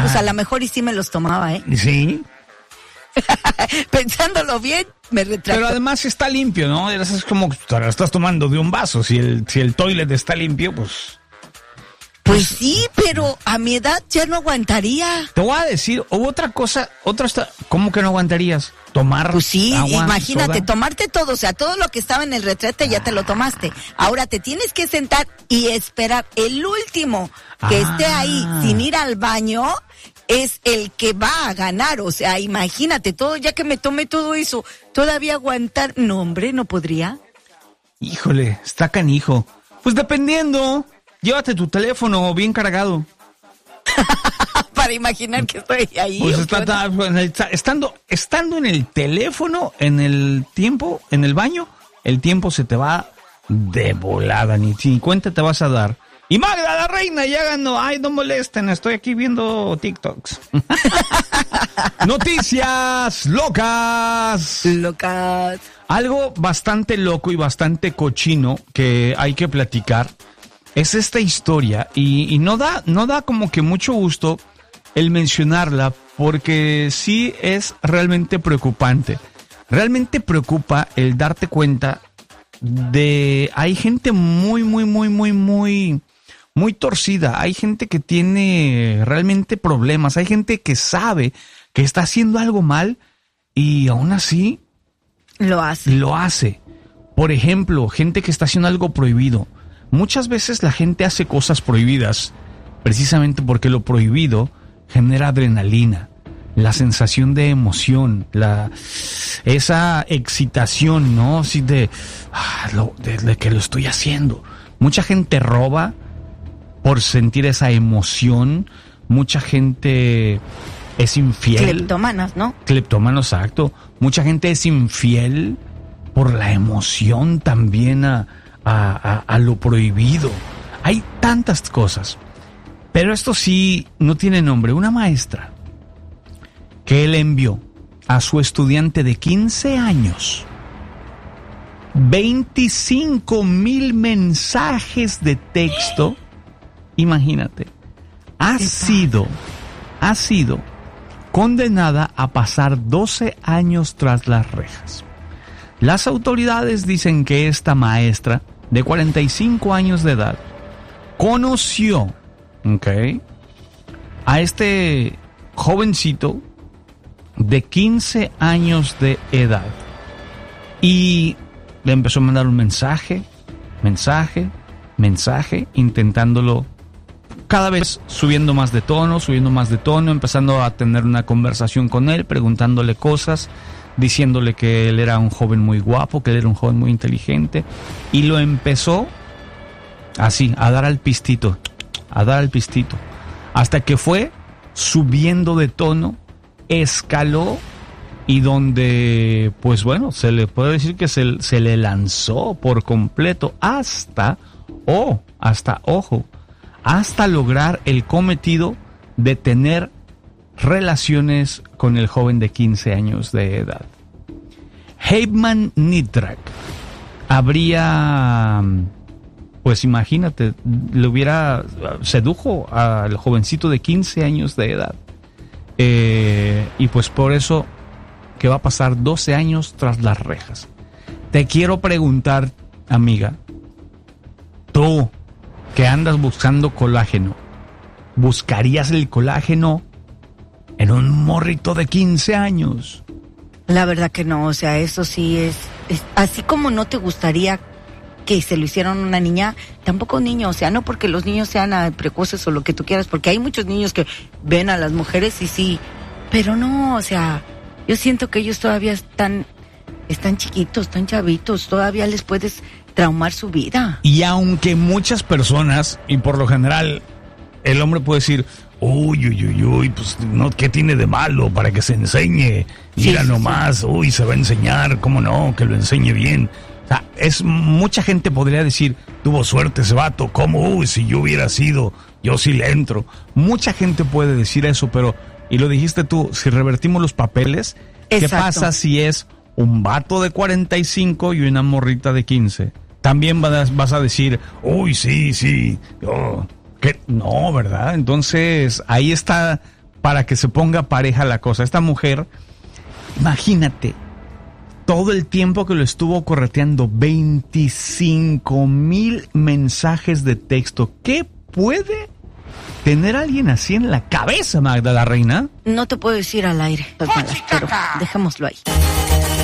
pues a lo mejor y sí me los tomaba, ¿eh? Sí. Pensándolo bien, me retracto. Pero además está limpio, ¿no? Es como que te lo estás tomando de un vaso. Si el toilet está limpio, pues... Pues sí, pero a mi edad ya no aguantaría. Te voy a decir, otra cosa, ¿cómo que no aguantarías? Tomar Pues sí, agua, imagínate, soda. tomarte todo, o sea, todo lo que estaba en el retrete ya te lo tomaste. Ahora te tienes que sentar y esperar. El último que esté ahí sin ir al baño es el que va a ganar. O sea, imagínate, todo, ya que me tomé todo eso, todavía aguantar. No, hombre, no podría. Híjole, está canijo. Pues dependiendo, llévate tu teléfono bien cargado. Para imaginar que estoy ahí. Pues estando en el teléfono, en el tiempo, en el baño, el tiempo se te va de volada, ni cuenta te vas a dar. Y Magda, la reina, ya ganó. Ay, no molesten, estoy aquí viendo TikToks. Noticias locas. Locas. Algo bastante loco y bastante cochino que hay que platicar es esta historia y no da como que mucho gusto el mencionarla porque sí es realmente preocupante. Realmente preocupa el darte cuenta de hay gente muy torcida, hay gente que tiene realmente problemas, hay gente que sabe que está haciendo algo mal y aún así lo hace. Por ejemplo, gente que está haciendo algo prohibido. Muchas veces la gente hace cosas prohibidas precisamente porque lo prohibido genera adrenalina, la sensación de emoción, esa excitación, ¿no? Así de que lo estoy haciendo. Mucha gente roba por sentir esa emoción. Mucha gente es infiel. Cleptómanos, ¿no? Cleptómanos, exacto. Mucha gente es infiel por la emoción también a lo prohibido. Hay tantas cosas. Pero esto sí no tiene nombre. Una maestra que él envió a su estudiante de 15 años 25,000 mensajes de texto. Imagínate. Ha sido condenada a pasar 12 años tras las rejas. Las autoridades dicen que esta maestra de 45 años de edad conoció, a este jovencito de 15 años de edad y le empezó a mandar un mensaje, intentándolo cada vez subiendo más de tono, empezando a tener una conversación con él, preguntándole cosas, diciéndole que él era un joven muy guapo, que él era un joven muy inteligente, y lo empezó así, a dar al pistito, hasta que fue subiendo de tono, escaló, y donde, pues bueno, se le puede decir que se le lanzó por completo hasta lograr el cometido de tener relaciones con el joven de 15 años de edad. Heidman Nitrak habría, pues imagínate, sedujo al jovencito de 15 años de edad. Y pues por eso que va a pasar 12 años tras las rejas. Te quiero preguntar, amiga, tú que andas buscando colágeno, ¿buscarías el colágeno en un morrito de 15 años? La verdad que no, o sea, eso sí es así como no te gustaría que se lo hicieran a una niña, tampoco un niño, o sea, no porque los niños sean precoces o lo que tú quieras, porque hay muchos niños que ven a las mujeres y sí, pero no, o sea, yo siento que ellos todavía están chiquitos, están chavitos, todavía les puedes traumar su vida. Y aunque muchas personas, y por lo general, el hombre puede decir, uy, pues no, ¿qué tiene de malo para que se enseñe? Mira nomás, uy, se va a enseñar, ¿cómo no? Que lo enseñe bien. O sea, mucha gente podría decir, tuvo suerte ese vato, ¿cómo? Uy, si yo hubiera sido, yo sí le entro. Mucha gente puede decir eso, pero, y lo dijiste tú, si revertimos los papeles, exacto, ¿qué pasa si es un vato de 45 y una morrita de 15? También vas a decir, uy, sí, oh, ¿qué? No, ¿verdad? Entonces, ahí está para que se ponga pareja la cosa. Esta mujer, imagínate, todo el tiempo que lo estuvo correteando, 25,000 mensajes de texto. ¿Qué puede tener alguien así en la cabeza, Magda, la reina? No te puedo decir al aire, pero dejémoslo ahí.